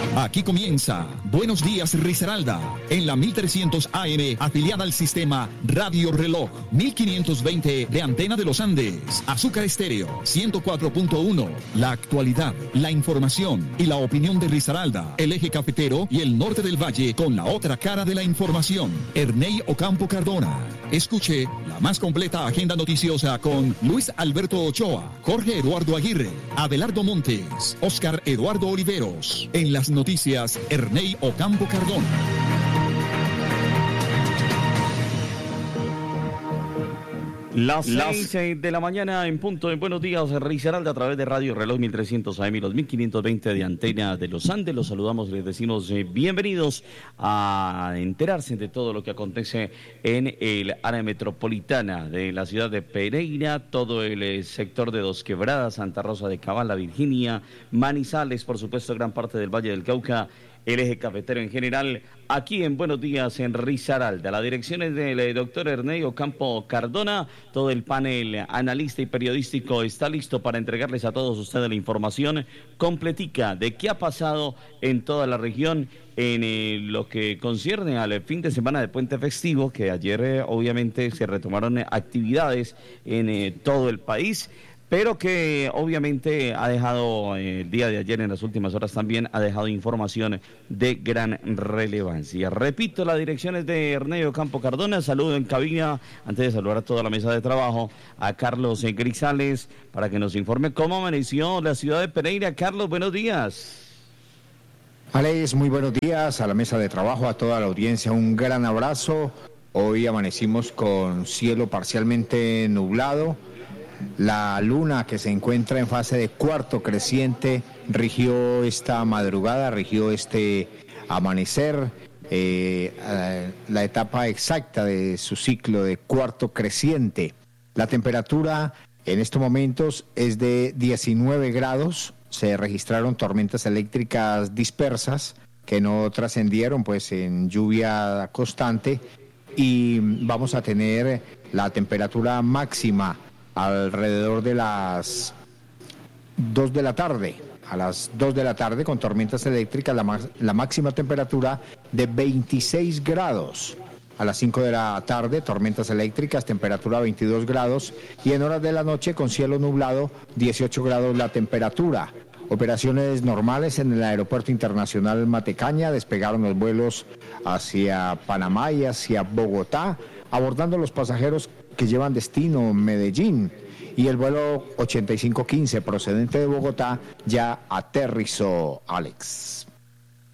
Aquí comienza Buenos Días Risaralda, en la 1300 AM, afiliada al sistema Radio Reloj, 1520 de Antena de los Andes, Azúcar Estéreo, 104.1, la actualidad, la información y la opinión de Risaralda, el eje cafetero y el norte del valle con la otra cara de la información. Ernei Ocampo Cardona. Escuche la más completa agenda noticiosa con Luis Alberto Ochoa, Jorge Eduardo Aguirre, Abelardo Montes, Oscar Eduardo Oliveros. En las noticias, Ernei Ocampo Cardona. Las 6 de la mañana en punto en Buenos Días Risaralda a través de Radio Reloj 1300 AM y los 1520 de Antena de los Andes. Los saludamos, les decimos bienvenidos a enterarse de todo lo que acontece en el área metropolitana de la ciudad de Pereira, todo el sector de Dos Quebradas, Santa Rosa de Cabal, Virginia, Manizales, por supuesto gran parte del Valle del Cauca, el eje cafetero en general, aquí en Buenos Días en Risaralda. La dirección es del doctor Ernei Ocampo Cardona. Todo el panel analista y periodístico está listo para entregarles a todos ustedes la información completica de qué ha pasado en toda la región en lo que concierne al fin de semana de puente festivo, que ayer obviamente se retomaron actividades en todo el país, pero que obviamente ha dejado, el día de ayer, en las últimas horas también, ha dejado información de gran relevancia. Repito, la dirección es de Ernei Ocampo Cardona. Saludo en cabina, antes de saludar a toda la mesa de trabajo, a Carlos Grisales, para que nos informe cómo amaneció la ciudad de Pereira. Carlos, buenos días. Alex, muy buenos días a la mesa de trabajo, a toda la audiencia, un gran abrazo. Hoy amanecimos con cielo parcialmente nublado. La luna, que se encuentra en fase de cuarto creciente, rigió esta madrugada, rigió este amanecer, la etapa exacta de su ciclo de cuarto creciente. La temperatura en estos momentos es de 19 grados, se registraron tormentas eléctricas dispersas que no trascendieron pues en lluvia constante, y vamos a tener la temperatura máxima alrededor de las 2 de la tarde, a las 2 de la tarde con tormentas eléctricas, la máxima temperatura de 26 grados. A las 5 de la tarde, tormentas eléctricas, temperatura 22 grados, y en horas de la noche con cielo nublado, 18 grados la temperatura. Operaciones normales en el Aeropuerto Internacional Matecaña, despegaron los vuelos hacia Panamá y hacia Bogotá, abordando los pasajeros que llevan destino Medellín, y el vuelo 8515 procedente de Bogotá ya aterrizó, Alex.